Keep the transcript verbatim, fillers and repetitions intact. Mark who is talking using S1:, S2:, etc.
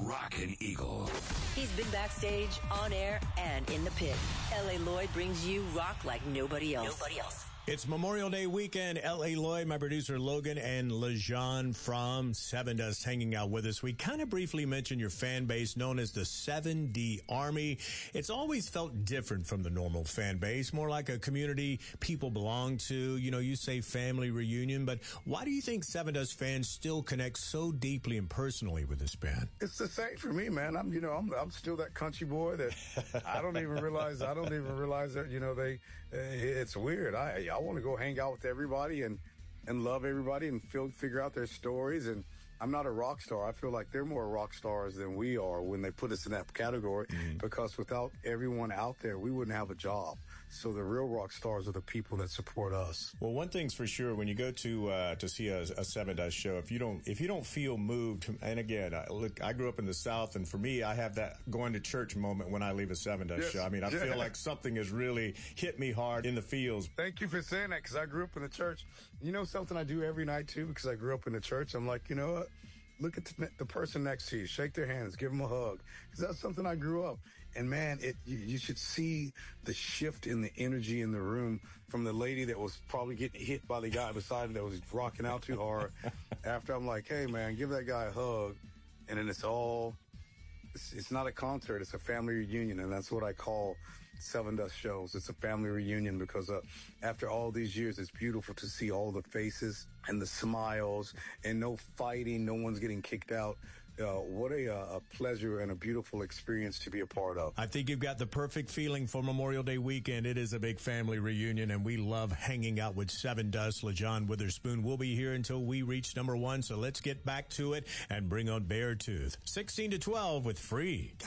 S1: Rockin' Eagle.
S2: He's been backstage, on air, and in the pit. L A. Lloyd brings you rock like nobody else.
S3: Nobody else.
S4: It's Memorial Day weekend. L A. Lloyd, my producer Logan, and LeJean from Seven Dust hanging out with us. We kind of briefly mentioned your fan base known as the seven D Army. It's always felt different from the normal fan base, more like a community people belong to. You know, you say family reunion, but why do you think Seven Dust fans still connect so deeply and personally with this band?
S5: It's the same for me, man. I'm, you know, I'm, I'm still that country boy that I don't even realize, I don't even realize that, you know, they, it's weird. I, I want to go hang out with everybody and, and love everybody and feel, figure out their stories. And I'm not a rock star. I feel like they're more rock stars than we are when they put us in that category, mm-hmm. because without everyone out there, we wouldn't have a job. So the real rock stars are the people that support us.
S4: Well, one thing's for sure: when you go to uh, to see a, a Seven Dust show, if you don't if you don't feel moved, and again, I, look, I grew up in the South, and for me, I have that going to church moment when I leave a Seven Dust
S5: yes.
S4: show. I mean, I
S5: yeah.
S4: feel like something has really hit me hard in the feels.
S5: Thank you for saying that, because I grew up in the church. You know something I do every night too, because I grew up in the church. I'm like, you know what? Look at the, the person next to you, shake their hands, give them a hug. Because that's something I grew up. And man, it you, you should see the shift in the energy in the room from the lady that was probably getting hit by the guy beside her that was rocking out too hard. After I'm like, hey man, give that guy a hug. And then it's all, it's, it's not a concert, it's a family reunion. And that's what I call Seven Dust shows. It's a family reunion because uh, after all these years, it's beautiful to see all the faces and the smiles and no fighting. No one's getting kicked out. Uh, what a, uh, a pleasure and a beautiful experience to be a part of.
S4: I think you've got the perfect feeling for Memorial Day weekend. It is a big family reunion, and we love hanging out with Seven Dust. LeJean Witherspoon will be here until we reach number one, so let's get back to it and bring on Beartooth. sixteen to twelve with Free.